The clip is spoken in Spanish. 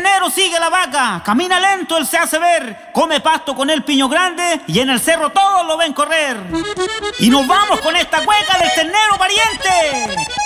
ternero sigue a la vaca, camina lento, él se hace ver, come pasto con el piño grande y en el cerro todos lo ven correr. Y nos vamos con esta cueca del ternero pariente.